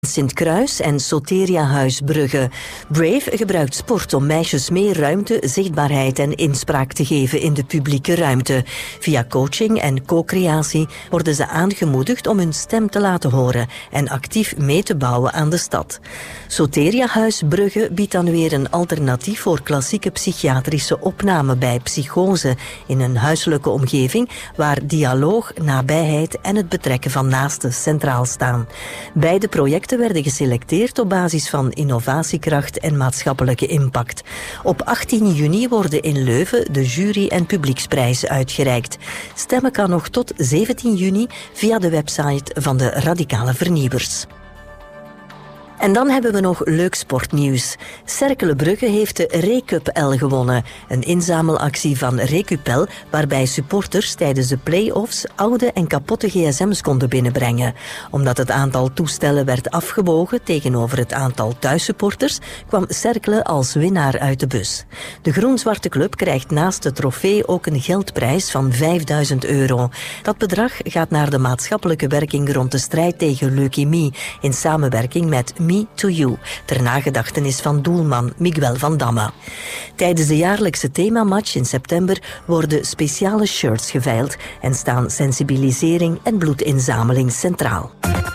Sint-Kruis en Soteriahuis Brugge. Brave gebruikt sport om meisjes meer ruimte, zichtbaarheid en inspraak te geven in de publieke ruimte. Via coaching en co-creatie worden ze aangemoedigd om hun stem te laten horen en actief mee te bouwen aan de stad. Soteriahuis Brugge biedt dan weer een alternatief voor klassieke psychiatrische opname bij psychose in een huiselijke omgeving waar dialoog, nabijheid en het betrekken van naasten centraal staan. Beide projecten werden geselecteerd op basis van innovatiekracht en maatschappelijke impact. Op 18 juni worden in Leuven de jury- en publieksprijzen uitgereikt. Stemmen kan nog tot 17 juni via de website van de Radicale Vernieuwers. En dan hebben we nog leuk sportnieuws. Cercle Brugge heeft de Recup L gewonnen. Een inzamelactie van Recupel waarbij supporters tijdens de play-offs oude en kapotte gsm's konden binnenbrengen. Omdat het aantal toestellen werd afgewogen tegenover het aantal thuissupporters, kwam Cercle als winnaar uit de bus. De groen-zwarte club krijgt naast de trofee ook een geldprijs van €5.000. Dat bedrag gaat naar de maatschappelijke werking rond de strijd tegen leukemie in samenwerking met Me to You, ter nagedachtenis van doelman Miguel van Damme. Tijdens de jaarlijkse themamatch in september worden speciale shirts geveild en staan sensibilisering en bloedinzameling centraal.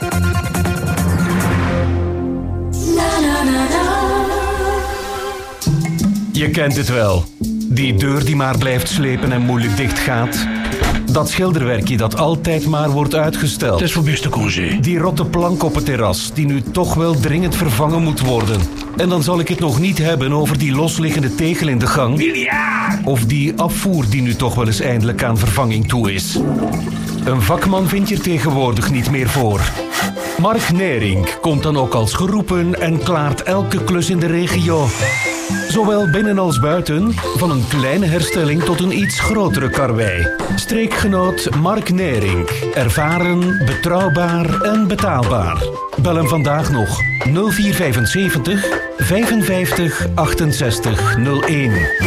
Je kent het wel. Die deur die maar blijft slepen en moeilijk dicht gaat. Dat schilderwerkje dat altijd maar wordt uitgesteld. Het is voor beste congé. Die rotte plank op het terras die nu toch wel dringend vervangen moet worden. En dan zal ik het nog niet hebben over die losliggende tegel in de gang. Miljard! Of die afvoer die nu toch wel eens eindelijk aan vervanging toe is. Een vakman vind je er tegenwoordig niet meer voor. Mark Nering komt dan ook als geroepen en klaart elke klus in de regio. Zowel binnen als buiten, van een kleine herstelling tot een iets grotere karwei. Streekgenoot Mark Nering. Ervaren, betrouwbaar en betaalbaar. Bel hem vandaag nog 0475 55 68 01.